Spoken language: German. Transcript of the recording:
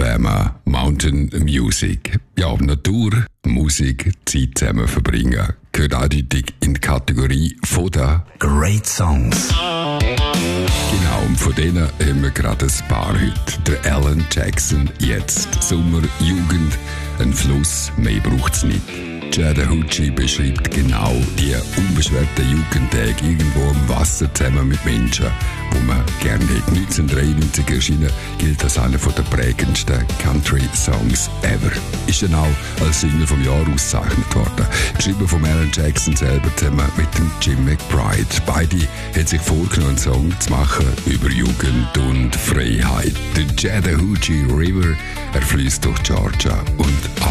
Alabama, Mountain Music. Ja, Natur, Musik, Zeit zusammen verbringen, gehört eindeutig in die Kategorie von den Great Songs. Genau, und von denen haben wir gerade ein paar heute. Der Alan Jackson, jetzt Sommer, Jugend, ein Fluss, mehr braucht's nicht. Chattahoochee beschreibt genau die unbeschwerten Jugendtage irgendwo am Wasser zusammen mit Menschen, wo man gerne hat. 1993 erschienen, gilt als einer der prägendsten Country-Songs ever. Ist dann auch als Single vom Jahr ausgezeichnet worden. Geschrieben von Alan Jackson selber zusammen mit dem Jim McBride. Beide haben sich vorgenommen, einen Song zu machen über Jugend und Freiheit. Der Chattahoochee River, er fließt durch Georgia und